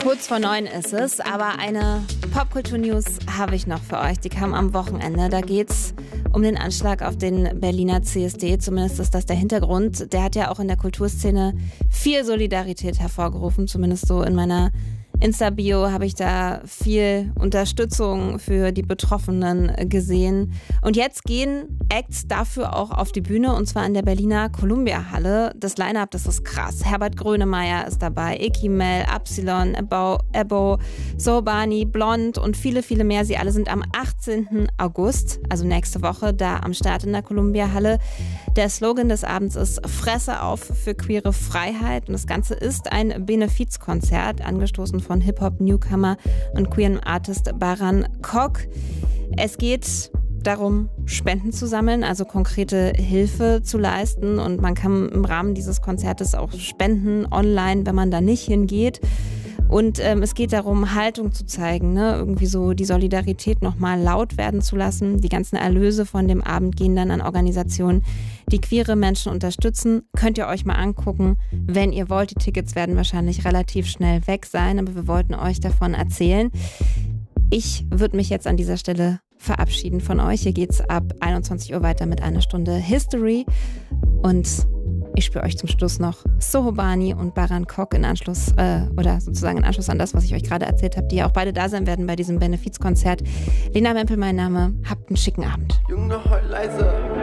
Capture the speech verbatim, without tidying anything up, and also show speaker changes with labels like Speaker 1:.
Speaker 1: Kurz vor neun ist es, aber eine Popkultur-News habe ich noch für euch. Die kam am Wochenende. Da geht's um den Anschlag auf den Berliner C S D. Zumindest ist das der Hintergrund. Der hat ja auch in der Kulturszene viel Solidarität hervorgerufen. Zumindest so in meiner Insta-Bio habe ich da viel Unterstützung für die Betroffenen gesehen. Und jetzt gehen Acts dafür auch auf die Bühne, und zwar in der Berliner Columbia-Halle. Das Line-Up, das ist krass. Herbert Grönemeyer ist dabei, Ikimel, Absilon, Ebo, Ebo, Sohbani, Blond und viele, viele mehr. Sie alle sind am achtzehnten August, also nächste Woche, da am Start in der Columbia-Halle. Der Slogan des Abends ist Fresse auf für queere Freiheit. Und das Ganze ist ein Benefizkonzert, angestoßen von Hip-Hop-Newcomer und queeren Artist Baran Kok. Es geht darum, Spenden zu sammeln, also konkrete Hilfe zu leisten. Und man kann im Rahmen dieses Konzertes auch spenden online, wenn man da nicht hingeht. Und ähm, es geht darum, Haltung zu zeigen, ne? Irgendwie so die Solidarität nochmal laut werden zu lassen. Die ganzen Erlöse von dem Abend gehen dann an Organisationen, die queere Menschen unterstützen. Könnt ihr euch mal angucken, wenn ihr wollt. Die Tickets werden wahrscheinlich relativ schnell weg sein, aber wir wollten euch davon erzählen. Ich würde mich jetzt an dieser Stelle verabschieden von euch. Hier geht's ab einundzwanzig Uhr weiter mit einer Stunde History. Und ich spiele euch zum Schluss noch Sohbani und Baran Kok in Anschluss, äh, oder sozusagen in Anschluss an das, was ich euch gerade erzählt habe, die ja auch beide da sein werden bei diesem Benefizkonzert. Lena Mempel, mein Name. Habt einen schicken Abend.
Speaker 2: Junge, heul leise.